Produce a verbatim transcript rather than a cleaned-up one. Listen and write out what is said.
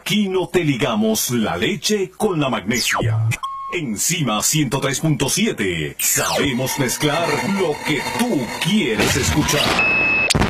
Aquí no te ligamos la leche con la magnesia. Enzima ciento tres punto siete. Sabemos mezclar lo que tú quieres escuchar.